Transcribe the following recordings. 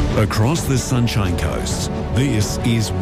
Across the Sunshine Coast, this is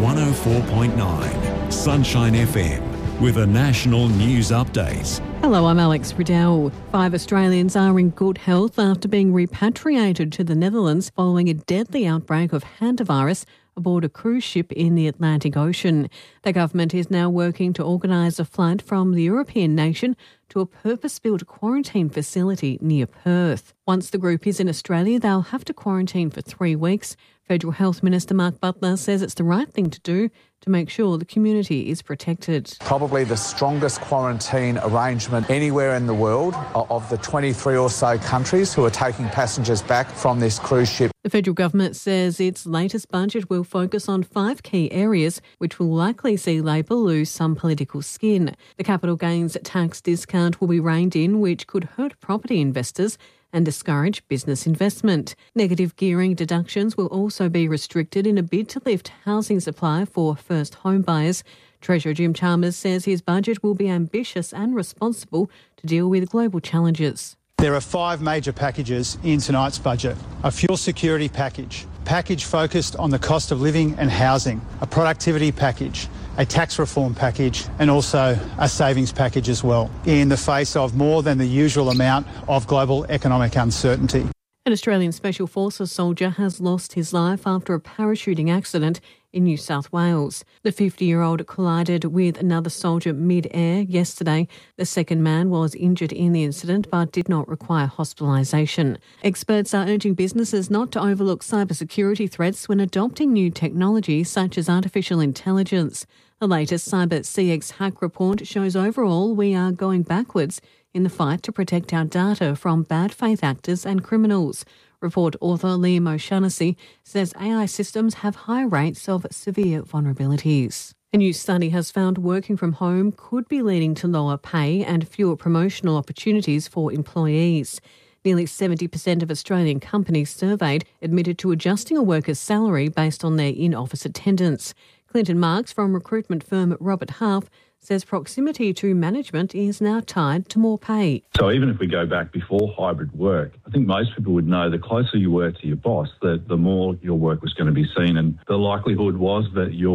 104.9 Sunshine FM with a national news update. Hello, I'm Alex Riddell. 5 Australians are in good health after being repatriated to the Netherlands following a deadly outbreak of hantavirus aboard a cruise ship in the Atlantic Ocean. The government is now working to organise a flight from the European nation to a purpose-built quarantine facility near Perth. Once the group is in Australia, they'll have to quarantine for 3 weeks. Federal Health Minister Mark Butler says it's the right thing to do to make sure the community is protected. Probably the strongest quarantine arrangement anywhere in the world of the 23 or so countries who are taking passengers back from this cruise ship. The federal government says its latest budget will focus on 5 key areas, which will likely see Labor lose some political skin. The capital gains tax discount will be reined in, which could hurt property investors and discourage business investment. Negative gearing deductions will also be restricted in a bid to lift housing supply for first home buyers. Treasurer Jim Chalmers says his budget will be ambitious and responsible to deal with global challenges. There are 5 major packages in tonight's budget. A fuel security package focused on the cost of living and housing, a productivity package, a tax reform package and also a savings package as well, in the face of more than the usual amount of global economic uncertainty. An Australian Special Forces soldier has lost his life after a parachuting accident in New South Wales. The 50-year-old collided with another soldier mid-air yesterday. The second man was injured in the incident but did not require hospitalisation. Experts are urging businesses not to overlook cybersecurity threats when adopting new technology such as artificial intelligence. The latest Cyber CX hack report shows overall we are going backwards in the fight to protect our data from bad faith actors and criminals. Report author Liam O'Shaughnessy says AI systems have high rates of severe vulnerabilities. A new study has found working from home could be leading to lower pay and fewer promotional opportunities for employees. Nearly 70% of Australian companies surveyed admitted to adjusting a worker's salary based on their in-office attendance. Clinton Marks from recruitment firm Robert Half says proximity to management is now tied to more pay. So even if we go back before hybrid work, I think most people would know the closer you were to your boss, the more your work was going to be seen, and the likelihood was that you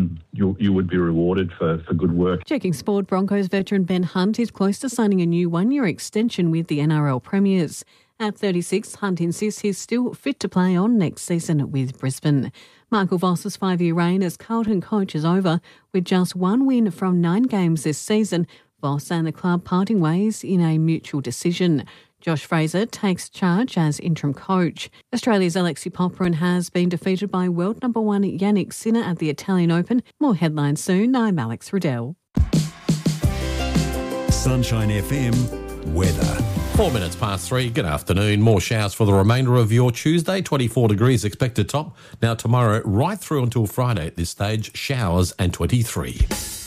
would be rewarded for good work. Checking sport, Broncos veteran Ben Hunt is close to signing a new 1-year extension with the NRL Premiers. At 36, Hunt insists he's still fit to play on next season with Brisbane. Michael Voss's 5-year reign as Carlton coach is over, with just 1 win from 9 games this season. Voss and the club parting ways in a mutual decision. Josh Fraser takes charge as interim coach. Australia's Alexei Popyrin has been defeated by world number 1 Yannick Sinner at the Italian Open. More headlines soon. I'm Alex Riddell. Sunshine FM weather. 4 minutes past 3. Good afternoon. More showers for the remainder of your Tuesday. 24 degrees expected top. Now tomorrow right through until Friday at this stage, showers and 23.